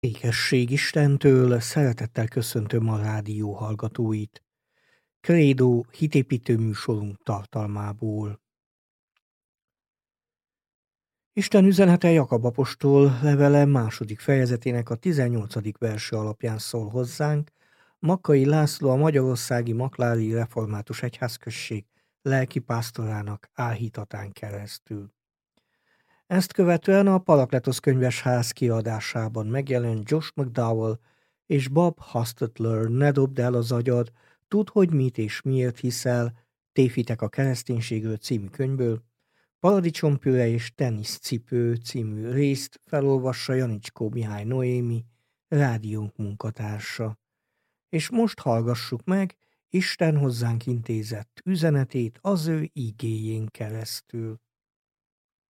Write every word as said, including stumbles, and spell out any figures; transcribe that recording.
Békesség Istentől, szeretettel köszöntöm a rádió hallgatóit. Krédó hitépítő műsorunk tartalmából. Isten üzenete Jakab apostol levele második fejezetének a tizennyolcadik verse alapján szól hozzánk. Makkai László, a Magyarországi Maklári Református Egyházközség lelkipásztorának áhítatán keresztül. Ezt követően a Parakletosz könyvesház kiadásában megjelent Josh McDowell és Bob Hostetler Ne dobd el az agyad, tudd, hogy mit és miért hiszel, Tévhitek a kereszténységről című könyvből, Paradicsompüre és Teniszcipő című részt felolvassa Janicskó Mihály Noémi, rádiónk munkatársa. És most hallgassuk meg Isten hozzánk intézett üzenetét az ő igéjén keresztül.